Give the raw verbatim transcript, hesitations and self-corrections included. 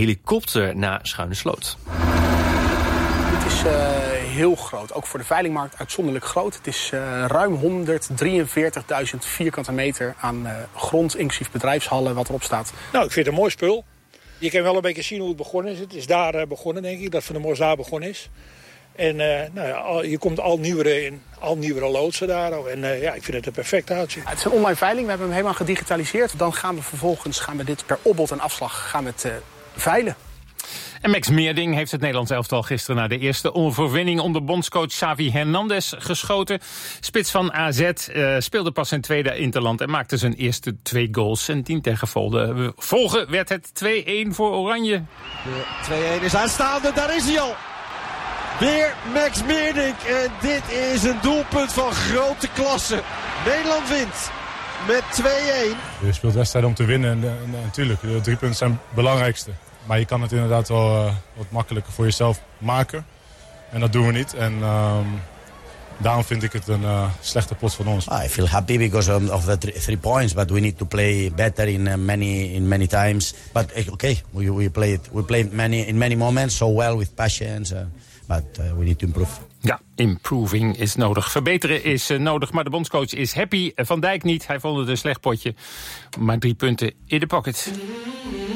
helikopter naar Schuinersloot. Het is uh, heel groot. Ook voor de veilingmarkt uitzonderlijk groot. Het is uh, ruim honderddrieënveertigduizend vierkante meter aan uh, grond, inclusief bedrijfshallen, wat erop staat. Nou, ik vind het een mooi spul. Je kan wel een beetje zien hoe het begonnen is. Het is daar uh, begonnen, denk ik, dat Van der Mors daar begonnen is. En uh, nou ja, al, je komt al nieuwere, in, al nieuwere loodsen daar. En uh, ja, ik vind het er perfect uitzien. Het is een online veiling, we hebben hem helemaal gedigitaliseerd. Dan gaan we vervolgens gaan we dit per opbod en afslag gaan we het uh, veilen. En Max Meerding heeft het Nederlands elftal gisteren na de eerste overwinning onder bondscoach Xavi Hernandez geschoten. Spits van A Z uh, speelde pas zijn tweede interland en maakte zijn eerste twee goals. En tien tegen volgen werd het twee-een voor Oranje. De twee-een is aanstaande, daar is hij al. Weer Max Meerding en dit is een doelpunt van grote klasse. Nederland wint met twee-een. Je speelt wedstrijden om te winnen en, en, en natuurlijk, de drie punten zijn het belangrijkste. Maar je kan het inderdaad wel uh, wat makkelijker voor jezelf maken. En dat doen we niet. En um, daarom vind ik het een uh, slechte pot van ons. I feel happy because of the three, three points, but we need to play better in uh, many in many times. But okay, we we played we played many in many moments so well with passion. Uh, but uh, we need to improve. Ja, improving is nodig. Verbeteren is uh, nodig, maar de bondscoach is happy. Van Dijk niet, hij vond het een slecht potje. Maar drie punten in de pocket.